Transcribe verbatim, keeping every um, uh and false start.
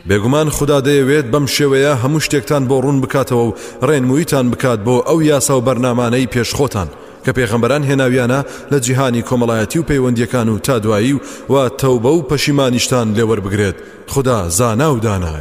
بێگومان خوددا دەیەوێت بەم شێوەیە هەموو شتێکتان بۆ ڕوون بکاتەوە و ڕێنموویتان بکات بۆ ئەو یاسا و بەرنامانەی پێشخۆتان کە پێغەمبەران هێناویانە لە جیهانی کۆمەڵایەتی و پەیوەندیەکان و تا دوایی و تەوبە و پەشیمانیشتان لێوەربگرێت. خوددا زانا و دانایە.